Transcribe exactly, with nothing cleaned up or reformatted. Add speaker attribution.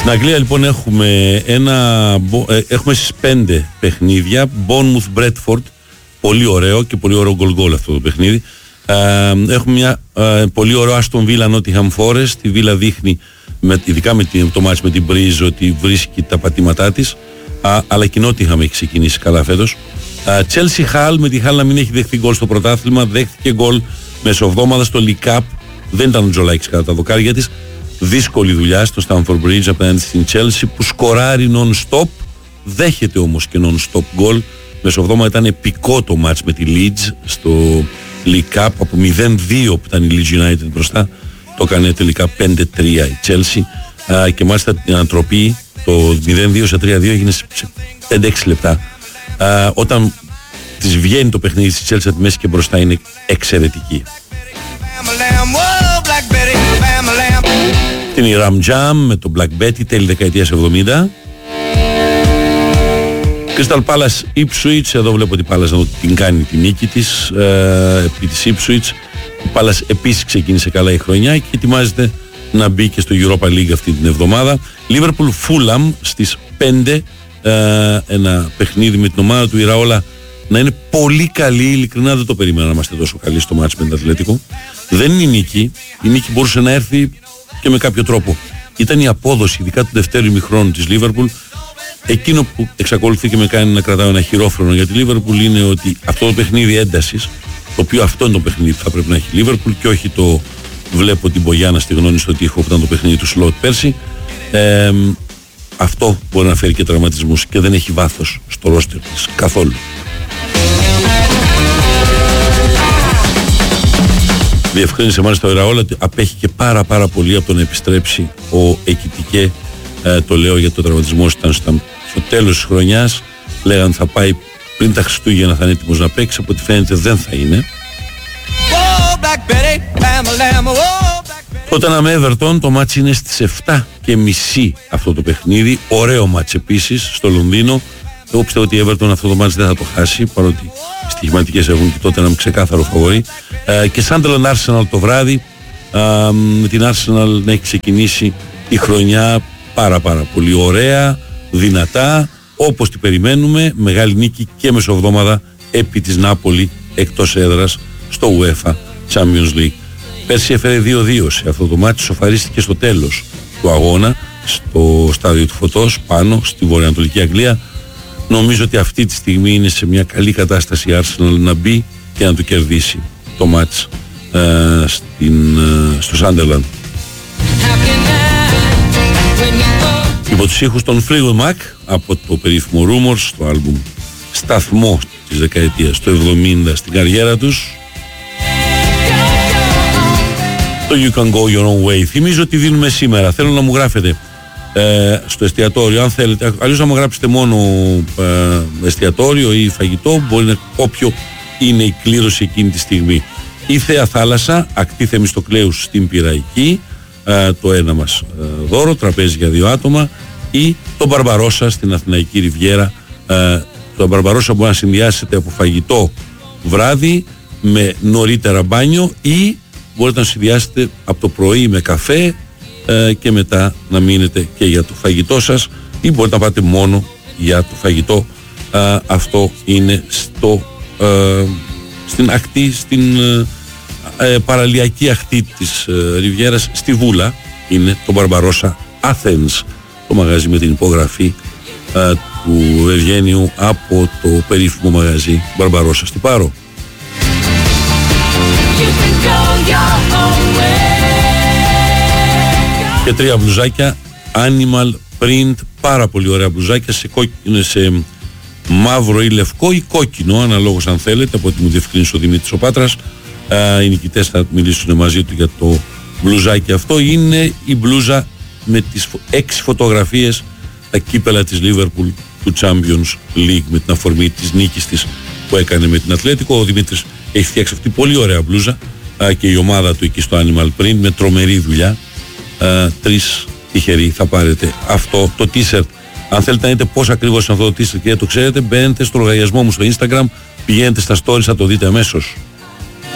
Speaker 1: Στην Αγγλία λοιπόν έχουμε, ένα, έχουμε στις πέντε παιχνίδια. Bournemouth Bradford, πολύ ωραίο και πολύ ωραίο γκολ γκολ αυτό το παιχνίδι. Ε, έχουμε μια ε, πολύ ωραίο Aston Villa Nottingham Forest. Η Villa δείχνει, με, ειδικά με το μάτς με την Breeze, ότι βρίσκει τα πατήματά της. Α, αλλά και η Nottingham έχει ξεκινήσει καλά φέτος. Α, Chelsea Hull, με τη Hull να μην έχει δεχθεί γκολ στο πρωτάθλημα, δέχτηκε γκολ μεσοβδόμαδα στο League Cup. Δεν ήταν ο Τζολάκης κατά τα δοκάρια της. Δύσκολη δουλειά στο Stamford Bridge απέναντι στην Chelsea που σκοράρει non-stop, δέχεται όμως και non-stop γκολ. Μεσοβδόμαδα ήταν επικό το μάτς με τη Leeds στο League Cup, από μηδέν δύο που ήταν η Leeds United μπροστά, το έκανε τελικά πέντε τρία η Chelsea. Α, και μάλιστα την ανατροπή, το μηδέν δύο σε τρία δύο έγινε σε πέντε έξι λεπτά. Α, όταν της βγαίνει το παιχνίδι της Chelsea από τη μέση και μπροστά, είναι εξαιρετική. Την η Ram Jam με το Black Betty τέλη δεκαετίας εβδομήντα. Crystal Palace Ipswich, εδώ βλέπω ότι η Palace την κάνει τη νίκη της ε, επί της Ipswich. Η Palace επίσης ξεκίνησε καλά η χρονιά και ετοιμάζεται να μπει και στο Europa League αυτή την εβδομάδα. Liverpool Fulham στις πέντε, ε, ένα παιχνίδι με την ομάδα του Ηραόλα να είναι πολύ καλή. Ειλικρινά δεν το περίμενα να είμαστε τόσο καλοί στο μάτς με την Ατλέτικο. Δεν είναι η νίκη, η νίκη μπορούσε να έρθει και με κάποιο τρόπο. Ήταν η απόδοση, ειδικά του δευτέρου ημιχρόνου της Liverpool. Εκείνο που εξακολουθεί και με κάνει να κρατάω ένα χειρόφρονο για τη Liverpool είναι ότι αυτό το παιχνίδι έντασης, το οποίο αυτό είναι το παιχνίδι που θα πρέπει να έχει η Liverpool και όχι το βλέπω την Μπογιάννα στη γνώνη στο τοίχο που ήταν το παιχνίδι του Σλότ πέρσι. Ε, αυτό μπορεί να φέρει και τραυματισμούς και δεν έχει βάθος στο ρόστερ της καθόλου. Διευκρίνησε μάλιστα ο Ηραόλα ότι απέχει και πάρα πάρα πολύ από το να επιστρέψει ο Εκιτικέ. Ε, το λέω γιατί το τραυματισμό ήταν στο, στο τέλος της χρονιάς. Λέγανε θα πάει πριν τα Χριστούγεννα, θα είναι έτοιμος να παίξει. Από ό,τι φαίνεται δεν θα είναι. Όταν με Everton, το μάτς είναι στις επτά και μισή αυτό το παιχνίδι. Ωραίο μάτς επίσης στο Λονδίνο. Εγώ πιστεύω ότι η Everton αυτό το μάτς δεν θα το χάσει, παρότι οι στοιχηματικές έχουν και τότε ένα ξεκάθαρο φαβορί. Ε, και Sunderland Arsenal το βράδυ, ε, με την Arsenal να έχει ξεκινήσει η χρονιά πάρα πάρα πολύ ωραία, δυνατά, όπως την περιμένουμε. Μεγάλη νίκη και μεσοβδόμαδα επί της Νάπολη εκτός έδρας στο UEFA Champions League. Πέρσι έφερε δύο δύο σε αυτό το μάτι, σοφαρίστηκε στο τέλος του αγώνα στο στάδιο του Φωτός πάνω στη βορειοανατολική Αγγλία. Νομίζω ότι αυτή τη στιγμή είναι σε μια καλή κατάσταση η Arsenal να μπει και να του κερδίσει το μάτς ε, στην, ε, στο Sunderland. Υπό τους ήχους των Fleetwood Mac από το περίφημο Rumors, το άλμπουμ σταθμό της δεκαετίας του εβδομήντα στην καριέρα τους, το You Can Go Your Own Way. Θυμίζω ότι δίνουμε σήμερα, θέλω να μου γράφετε ε, στο εστιατόριο αν θέλετε, αλλιώς να μου γράψετε μόνο ε, εστιατόριο ή φαγητό, μπορεί να όποιο είναι η κλήρωση εκείνη τη στιγμή. Η Θέα Θάλασσα, ακτή Θεμιστοκλέους στην Πειραϊκή, ε, το ένα μας ε, δώρο, τραπέζι για δύο άτομα, ή το Μπαρμπαρόσα στην Αθηναϊκή Ριβιέρα. Ε, το Μπαρμπαρόσα μπορεί να συνδυάσετε από φαγητό βράδυ με νωρίτερα μπάνιο, ή μπορείτε να συνδυάσετε από το πρωί με καφέ ε, και μετά να μείνετε και για το φαγητό σας, ή μπορείτε να πάτε μόνο για το φαγητό. Ε, αυτό είναι στο, ε, στην ακτή, στην ε, παραλιακή ακτή της ε, Ριβιέρας, στη Βούλα είναι το Μπαρμπαρόσα Athens, το μαγαζί με την υπογραφή ε, του Ευγένιου από το περίφημο μαγαζί Μπαρμπαρόσα στη Πάρο. Και τρία μπλουζάκια Animal Print, πάρα πολύ ωραία μπλουζάκια σε, κόκκινο, σε μαύρο ή λευκό ή κόκκινο, αναλόγως αν θέλετε, από ό,τι μου διευκρίνησε ο Δημήτρης ο Πάτρας. Ε, οι νικητές θα μιλήσουν μαζί του για το μπλουζάκι αυτό. Είναι η μπλούζα με τις έξι φωτογραφίες, τα κύπελα της Liverpool του Champions League, με την αφορμή της νίκης της που έκανε με την Ατλέτικο. Ο Δημήτρης έχει φτιάξει αυτή πολύ ωραία μπλούζα α, και η ομάδα του εκεί στο Animal Print με τρομερή δουλειά. Α, τρεις τυχεροί θα πάρετε αυτό το t-shirt. Αν θέλετε να δείτε πώς ακριβώς είναι αυτό το t-shirt και το ξέρετε, μπαίνετε στο λογαριασμό μου στο Instagram, πηγαίνετε στα stories, θα το δείτε αμέσως.